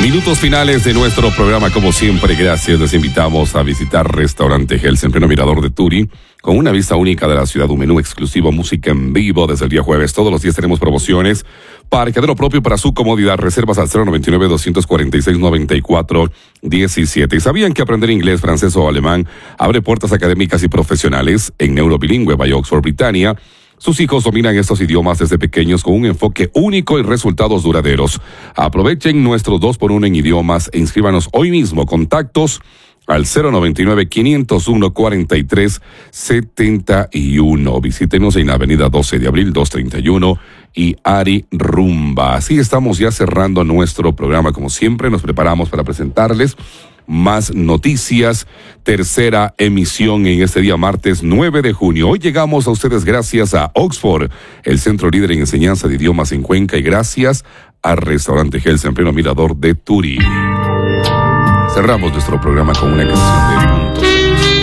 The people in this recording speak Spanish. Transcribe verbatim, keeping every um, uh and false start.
Minutos finales de nuestro programa, como siempre, gracias. Les invitamos a visitar Restaurante Hels en pleno mirador de Turi, con una vista única de la ciudad, un menú exclusivo, música en vivo desde el día jueves. Todos los días tenemos promociones, parqueadero propio para su comodidad, reservas al cero noventa y nueve, doscientos cuarenta y seis, noventa y cuatro diecisiete. ¿Y sabían que aprender inglés, francés o alemán abre puertas académicas y profesionales? En Neurobilingüe by Oxford Britannia, sus hijos dominan estos idiomas desde pequeños con un enfoque único y resultados duraderos. Aprovechen nuestro dos por uno en idiomas e inscríbanos hoy mismo. Contactos al cero noventa y nueve, quinientos uno, cuarenta y tres setenta y uno. Visítenos en la avenida doce de abril, doscientos treinta y uno y Ari Rumba. Así estamos ya cerrando nuestro programa. Como siempre, nos preparamos para presentarles más noticias. Tercera emisión en este día martes nueve de junio. Hoy llegamos a ustedes gracias a Oxford, el centro líder en enseñanza de idiomas en Cuenca, y gracias a Restaurante Hels en pleno mirador de Turi. Cerramos nuestro programa con una canción de